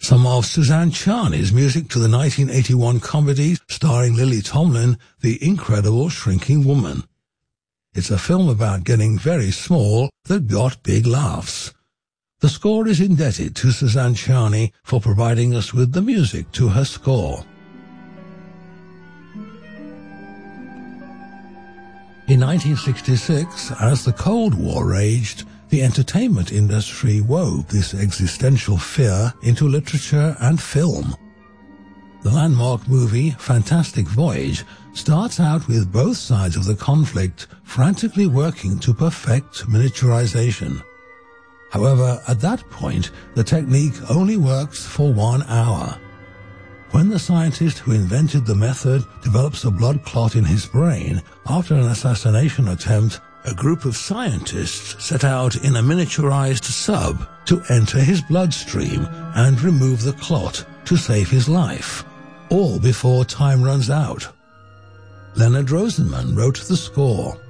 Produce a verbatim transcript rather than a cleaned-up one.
some of Suzanne Charney's music to the nineteen eighty-one comedy starring Lily Tomlin, The Incredible Shrinking Woman. It's a film about getting very small that got big laughs. The score is indebted to Suzanne Charney for providing us with the music to her score. In nineteen sixty-six, as the Cold War raged, the entertainment industry wove this existential fear into literature and film. The landmark movie Fantastic Voyage starts out with both sides of the conflict frantically working to perfect miniaturization. However, at that point, the technique only works for one hour. When the scientist who invented the method develops a blood clot in his brain after an assassination attempt, a group of scientists set out in a miniaturized sub to enter his bloodstream and remove the clot to save his life, all before time runs out. Leonard Rosenman wrote the score.